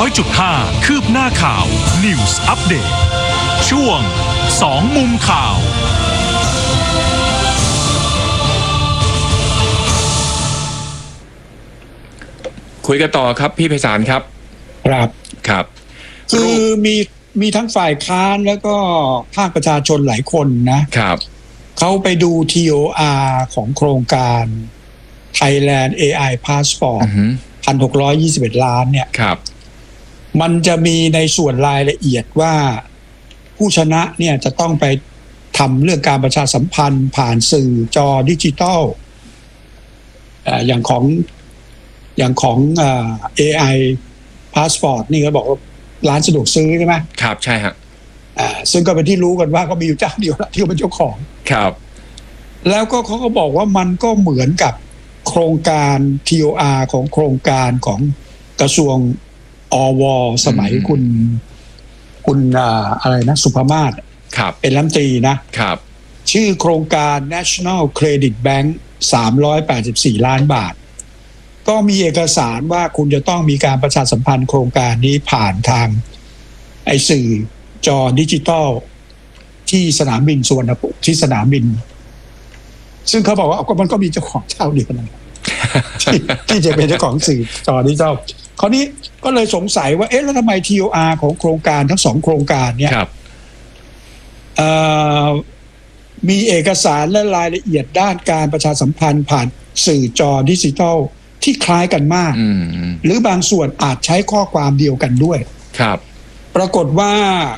100.5 คืบหน้าข่าว News Update ช่วง2มุมข่าวคุยกันต่อครับพี่ไพศาลครับครับคือมีทั้งฝ่ายค้านแล้วก็ภาคประชาชนหลายคนนะครับเขาไปดู TOR ของโครงการ Thailand AI Passport 1,621 ล้านเนี่ยมันจะมีในส่วนรายละเอียดว่าผู้ชนะเนี่ยจะต้องไปทำเรื่องการประชาสัมพันธ์ผ่านสื่อจอดิจิตอลอย่างของAI Passport นี่เขาบอกว่าร้านสะดวกซื้อใช่ไหมครับใช่ฮะซึ่งก็เป็นที่รู้กันว่าก็มีอยู่เจ้าเดียวที่เป็นเจ้าของครับแล้วก็เขาก็บอกว่ามันก็เหมือนกับโครงการ TOR ของโครงการของกระทรวงอวสมัยคุณอะไรนะสุภมาศเป็นรัฐมนตรีนะครับชื่อโครงการ National Credit Bank 384 ล้านบาทก็มีเอกสารว่าคุณจะต้องมีการประชาสัมพันธ์โครงการนี้ผ่านทางสื่อจอดิจิตอลที่สนามบินสุวรรณภูมิที่สนามบินซึ่งเขาบอกว่ามันก็มีเจ้าของเจ้าเดียวกันที่จะเป็นเจ้าของสื่อจอดิจิตอลคราวนี้ก็เลยสงสัยว่าแล้วทำไม TOR ของโครงการทั้งสองโครงการเนี่ยมีเอกสารและรายละเอียดด้านการประชาสัมพันธ์ผ่านสื่อจอดิจิตอลที่คล้ายกันมากหรือบางส่วนอาจใช้ข้อความเดียวกันด้วยปรากฏว่า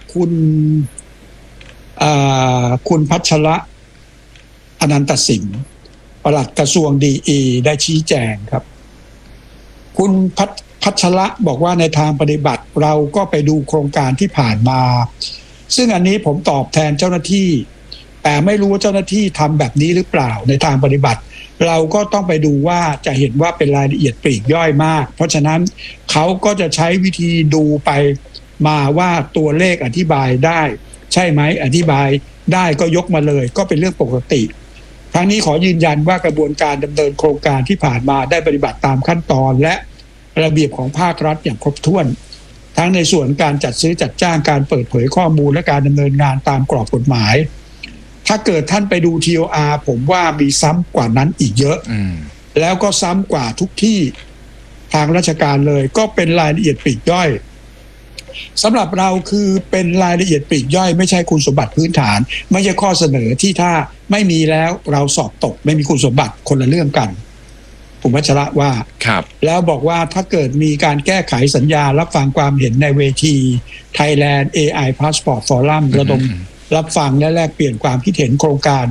คุณพัชระอนันตสิงห์ปลัดกระทรวงดีได้ชี้แจงครับคุณพัชระบอกว่าในทางปฏิบัติเราก็ไปดูโครงการที่ผ่านมาซึ่งอันนี้ผมตอบแทนเจ้าหน้าที่แต่ไม่รู้ว่าเจ้าหน้าที่ทำแบบนี้หรือเปล่าในทางปฏิบัติเราก็ต้องไปดูว่าจะเห็นว่าเป็นรายละเอียดปลีกย่อยมากเพราะฉะนั้นเขาก็จะใช้วิธีดูไปมาว่าตัวเลขอธิบายได้ใช่ไหมอธิบายได้ก็ยกมาเลยก็เป็นเรื่องปกติครั้งนี้ขอยืนยันว่ากระบวนการดำเนินโครงการที่ผ่านมาได้ปฏิบัติตามขั้นตอนและระเบียบของภาครัฐอย่างครบถ้วนทั้งในส่วนการจัดซื้อจัดจ้างการเปิดเผยข้อมูลและการดำเนินงานตามกรอบกฎหมายถ้าเกิดท่านไปดู TOR ผมว่ามีซ้ำกว่านั้นอีกเยอะแล้วก็ซ้ำกว่าทุกที่ทางราชการเลยก็เป็นรายละเอียดปลีกย่อยสำหรับเราคือเป็นรายละเอียดปลีกย่อยไม่ใช่คุณสมบัติพื้นฐานไม่ใช่ข้อเสนอที่ถ้าไม่มีแล้วเราสอบตกไม่มีคุณสมบัติคนละเรื่องกันผมวัชระว่าแล้วบอกว่าถ้าเกิดมีการแก้ไขสัญญารับฟังความเห็นในเวที Thailand AI Passport Forum ระดมรับฟังและแลกเปลี่ยนความคิดเห็นโครงการ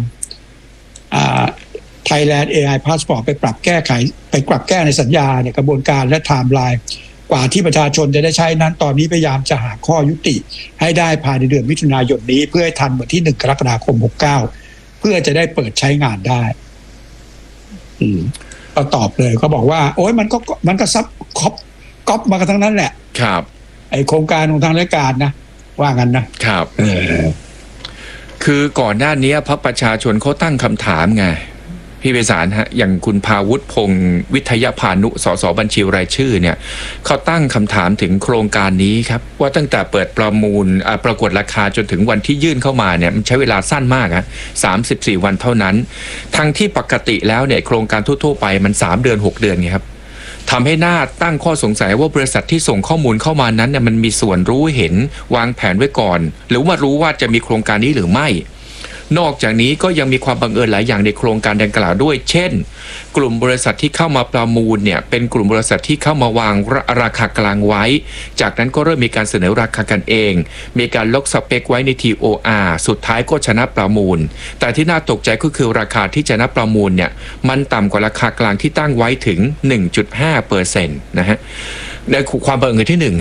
Thailand AI Passport ไปปรับแก้ในสัญญาเนี่ยกระบวนการและไทม์ไลน์กว่าที่ประชาชนจะได้ใช้นั้นตอนนี้พยายามจะหาข้อยุติให้ได้ภายในเดือนมิถุนายนนี้เพื่อให้ทันวันที่1 กรกฎาคม 69เพื่อจะได้เปิดใช้งานได้ก็ตอบเลยเขาบอกว่าโอ้ยมันก็ซับก๊อปมากันทั้งนั้นแหละครับไอโครงการของทางราชการนะว่างั้นนะครับคือก่อนหน้านี้พรรคประชาชนเขาตั้งคำถามไงพี่ไพศาลฮะอย่างคุณภาวุฒิพงศ์วิทยพานุสสบัญชีรายชื่อเนี่ยเขาตั้งคำถามถึงโครงการนี้ครับว่าตั้งแต่เปิดประมูลปรากฏราคาจนถึงวันที่ยื่นเข้ามาเนี่ยมันใช้เวลาสั้นมากฮะ34 วันเท่านั้นทั้งที่ปกติแล้วเนี่ยโครงการทั่วๆไปมัน3 เดือน 6 เดือนไงครับทำให้น่าตั้งข้อสงสัยว่าบริษัทที่ส่งข้อมูลเข้ามานั้นเนี่ยมันมีส่วนรู้เห็นวางแผนไว้ก่อนหรือว่ารู้ว่าจะมีโครงการนี้หรือไม่นอกจากนี้ก็ยังมีความบังเอิญหลายอย่างในโครงการดังกล่าวด้วยเช่นกลุ่มบริษัทที่เข้ามาประมูลเนี่ยเป็นกลุ่มบริษัทที่เข้ามาวางราคากลางไว้จากนั้นก็เริ่มมีการเสนอราคากันเองมีการล็อกสเปคไว้ใน TOR สุดท้ายก็ชนะประมูลแต่ที่น่าตกใจก็คือราคาที่ชนะประมูลเนี่ยมันต่ำกว่าราคากลางที่ตั้งไว้ถึง 1.5% นะฮะในความบังเอิญที่1